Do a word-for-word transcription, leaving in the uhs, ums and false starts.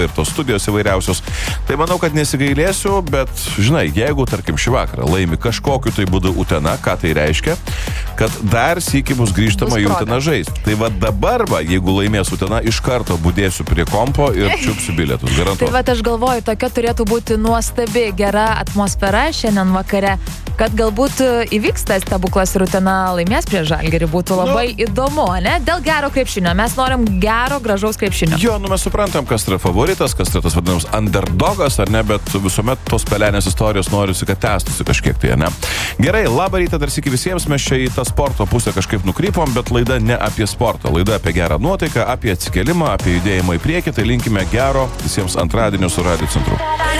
ir tos studijos įvairiausios. Tai manau, kad nesigailėsiu, bet, žinai, jeigu, tarkim, šį vakarą laimi kažkokiu tai būdu Utena, ką tai reiškia, kad dar sykį bus grįžtama į Uteną žaisti. Tai va dabar, va, jeigu laimės Utena, iš karto budėsiu prie kompo ir čiupsiu bilietus, garantuoju. Tai va, aš galvoju, tokia turėtų būti nuostabi, gera atmosfera šiandien vakare, kad galbūt įvyks tas stebuklas ir Utena laimės prie Žalgirį, būtų labai nu, įdomu, ne? Dėl gero krepšinio. Mes norim gero, gražaus krepšinio. Jo, nu mes suprantam, kas yra favoritas, kas yra tas vadinamas underdogas, ar ne, bet visuomet tos pelenės istorijos norisi, kad tęstųsi kažkiek tai, ne? Gerai, labą rytą dar sykį visiems, mes čia į tą sporto pusę kažkaip nukrypom, bet laida ne apie sportą, laida apie gerą nuotaiką, apie atsikėlimą, apie judėjimą į priekį, tai linkime gero visiems antradienio su Radio Centru.